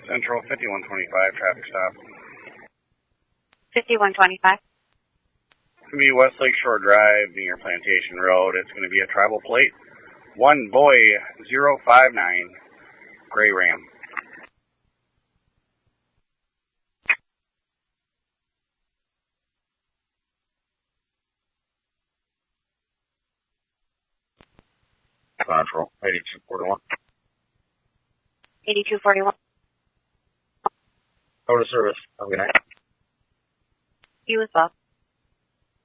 Central 5125 traffic stop. 5125. It's going to be West Lake Shore Drive near Plantation Road. It's going to be a travel plate. 1 Boy 059 Gray Ram. Central 8241. 8241. Go to service. Have a good night. You as well.